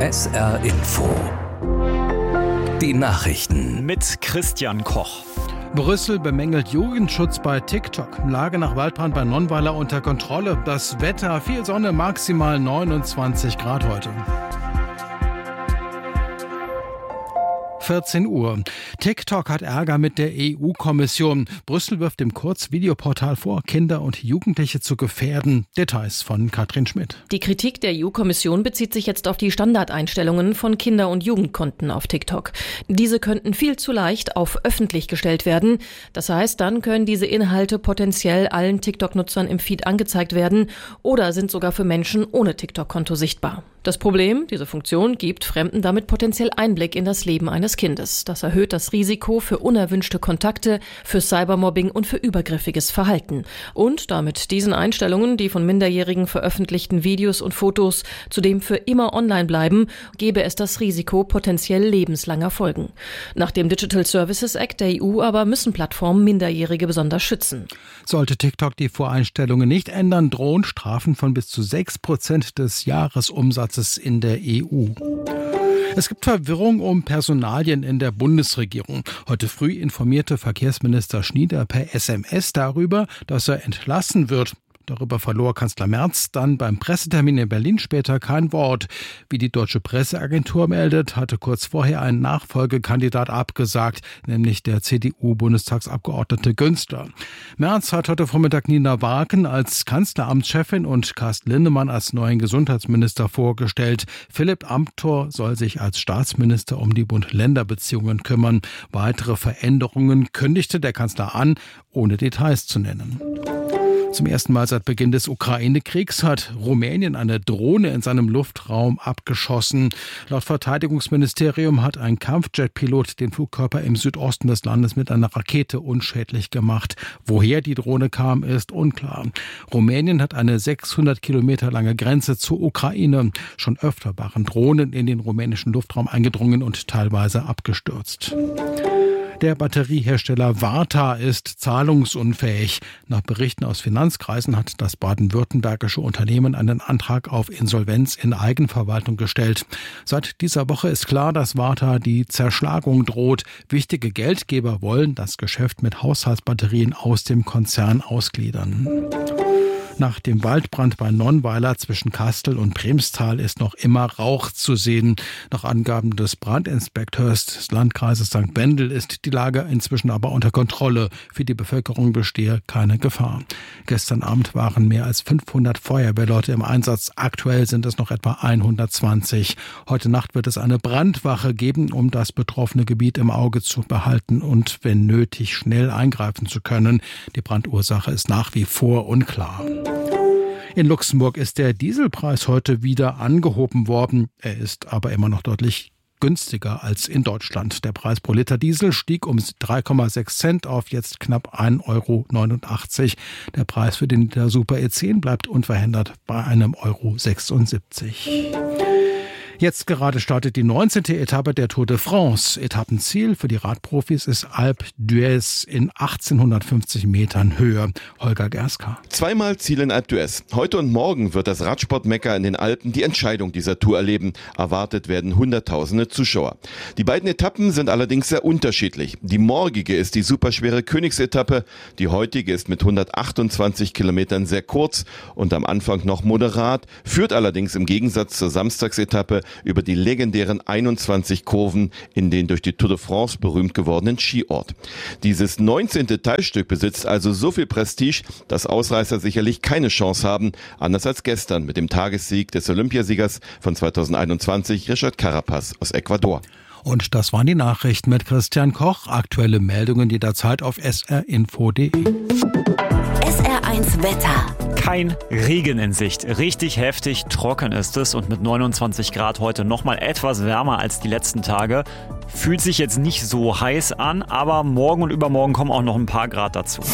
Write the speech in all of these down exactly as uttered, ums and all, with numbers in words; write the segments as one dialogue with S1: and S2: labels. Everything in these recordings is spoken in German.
S1: S R Info. Die Nachrichten
S2: mit Christian Koch.
S3: Brüssel bemängelt Jugendschutz bei TikTok. Lage nach Waldbrand bei Nonnweiler unter Kontrolle. Das Wetter, viel Sonne, maximal neunundzwanzig Grad heute. vierzehn Uhr. TikTok hat Ärger mit der E U-Kommission. Brüssel wirft dem Kurzvideoportal vor, Kinder und Jugendliche zu gefährden. Details von Katrin Schmidt.
S4: Die Kritik der E U-Kommission bezieht sich jetzt auf die Standardeinstellungen von Kinder- und Jugendkonten auf TikTok. Diese könnten viel zu leicht auf öffentlich gestellt werden. Das heißt, dann können diese Inhalte potenziell allen TikTok-Nutzern im Feed angezeigt werden oder sind sogar für Menschen ohne TikTok-Konto sichtbar. Das Problem, diese Funktion gibt Fremden damit potenziell Einblick in das Leben eines Kindes. Das erhöht das Risiko für unerwünschte Kontakte, für Cybermobbing und für übergriffiges Verhalten. Und damit diesen Einstellungen, die von Minderjährigen veröffentlichten Videos und Fotos zudem für immer online bleiben, gäbe es das Risiko potenziell lebenslanger Folgen. Nach dem Digital Services Act der E U aber müssen Plattformen Minderjährige besonders schützen.
S3: Sollte TikTok die Voreinstellungen nicht ändern, drohen Strafen von bis zu sechs Prozent des Jahresumsatzes in der E U. Es gibt Verwirrung um Personalien in der Bundesregierung. Heute früh informierte Verkehrsminister Schnieder per S M S darüber, dass er entlassen wird. Darüber verlor Kanzler Merz dann beim Pressetermin in Berlin später kein Wort. Wie die deutsche Presseagentur meldet, hatte kurz vorher ein Nachfolgekandidat abgesagt, nämlich der C D U-Bundestagsabgeordnete Günzler. Merz hat heute Vormittag Nina Warken als Kanzleramtschefin und Carsten Linnemann als neuen Gesundheitsminister vorgestellt. Philipp Amthor soll sich als Staatsminister um die Bund-Länder-Beziehungen kümmern. Weitere Veränderungen kündigte der Kanzler an, ohne Details zu nennen. Zum ersten Mal seit Beginn des Ukraine-Kriegs hat Rumänien eine Drohne in seinem Luftraum abgeschossen. Laut Verteidigungsministerium hat ein Kampfjet-Pilot den Flugkörper im Südosten des Landes mit einer Rakete unschädlich gemacht. Woher die Drohne kam, ist unklar. Rumänien hat eine sechshundert Kilometer lange Grenze zur Ukraine. Schon öfter waren Drohnen in den rumänischen Luftraum eingedrungen und teilweise abgestürzt. Der Batteriehersteller Varta ist zahlungsunfähig. Nach Berichten aus Finanzkreisen hat das baden-württembergische Unternehmen einen Antrag auf Insolvenz in Eigenverwaltung gestellt. Seit dieser Woche ist klar, dass Varta die Zerschlagung droht. Wichtige Geldgeber wollen das Geschäft mit Haushaltsbatterien aus dem Konzern ausgliedern. Nach dem Waldbrand bei Nonnweiler zwischen Kastel und Bremstal ist noch immer Rauch zu sehen. Nach Angaben des Brandinspekteurs des Landkreises Sankt Wendel ist die Lage inzwischen aber unter Kontrolle. Für die Bevölkerung bestehe keine Gefahr. Gestern Abend waren mehr als fünfhundert Feuerwehrleute im Einsatz. Aktuell sind es noch etwa hundertzwanzig. Heute Nacht wird es eine Brandwache geben, um das betroffene Gebiet im Auge zu behalten und, wenn nötig, schnell eingreifen zu können. Die Brandursache ist nach wie vor unklar. In Luxemburg ist der Dieselpreis heute wieder angehoben worden. Er ist aber immer noch deutlich günstiger als in Deutschland. Der Preis pro Liter Diesel stieg um drei Komma sechs Cent auf jetzt knapp ein Euro neunundachtzig. Der Preis für den Liter Super E zehn bleibt unverändert bei einem Euro sechsundsiebzig. Jetzt gerade startet die neunzehnte Etappe der Tour de France. Etappenziel für die Radprofis ist Alpe d'Huez in achtzehnhundertfünfzig Metern Höhe. Holger Gerska.
S5: Zweimal Ziel in Alpe d'Huez. Heute und morgen wird das Radsportmekka in den Alpen die Entscheidung dieser Tour erleben. Erwartet werden hunderttausende Zuschauer. Die beiden Etappen sind allerdings sehr unterschiedlich. Die morgige ist die superschwere Königsetappe. Die heutige ist mit hundertachtundzwanzig Kilometern sehr kurz und am Anfang noch moderat, führt allerdings im Gegensatz zur Samstagsetappe über die legendären einundzwanzig Kurven in den durch die Tour de France berühmt gewordenen Skiort. Dieses neunzehnte Teilstück besitzt also so viel Prestige, dass Ausreißer sicherlich keine Chance haben, anders als gestern mit dem Tagessieg des Olympiasiegers von zweitausendeinundzwanzig, Richard Carapaz aus Ecuador.
S3: Und das waren die Nachrichten mit Christian Koch. Aktuelle Meldungen jederzeit auf s r info punkt d e.
S6: S R eins Wetter.
S2: Kein Regen in Sicht. Richtig heftig trocken ist es und mit neunundzwanzig Grad heute nochmal etwas wärmer als die letzten Tage. Fühlt sich jetzt nicht so heiß an, aber morgen und übermorgen kommen auch noch ein paar Grad dazu.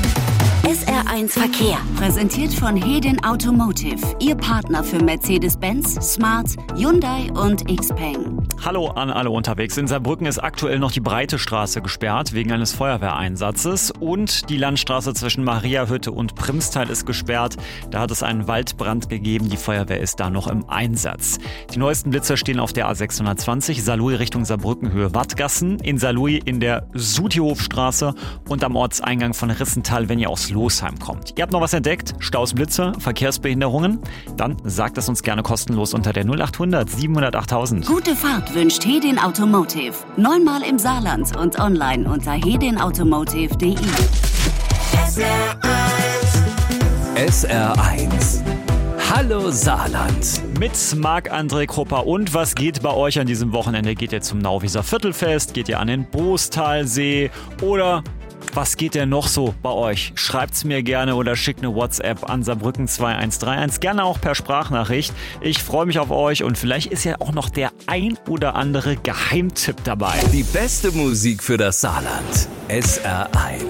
S6: S R eins Verkehr, präsentiert von Hedin Automotive, Ihr Partner für Mercedes-Benz, Smart, Hyundai und Xpeng.
S2: Hallo an alle unterwegs. In Saarbrücken ist aktuell noch die Breite Straße gesperrt wegen eines Feuerwehreinsatzes und die Landstraße zwischen Mariahütte und Primstal ist gesperrt. Da hat es einen Waldbrand gegeben. Die Feuerwehr ist da noch im Einsatz. Die neuesten Blitzer stehen auf der A sechshundertzwanzig, Saarlouis Richtung Saarbrücken Höhe Wattgassen, in Saarlouis in der Sutihofstraße und am Ortseingang von Rissental, wenn ihr aus Losheim kommt. Ihr habt noch was entdeckt? Staus, Blitzer, Verkehrsbehinderungen? Dann sagt es uns gerne kostenlos unter der null achthundert siebenhundert achttausend.
S6: Gute Fahrt wünscht Hedin Automotive. Neunmal im Saarland und online unter hedin automotive punkt de.
S1: S R eins. Hallo Saarland.
S2: Mit Marc-André Krupper. Und was geht bei euch an diesem Wochenende? Geht ihr zum Nauwieser Viertelfest? Geht ihr an den Boostalsee? Oder was geht denn noch so bei euch? Schreibt's mir gerne oder schickt eine WhatsApp an Saarbrücken zwei eins drei eins. Gerne auch per Sprachnachricht. Ich freue mich auf euch und vielleicht ist ja auch noch der ein oder andere Geheimtipp dabei.
S1: Die beste Musik für das Saarland. S R eins.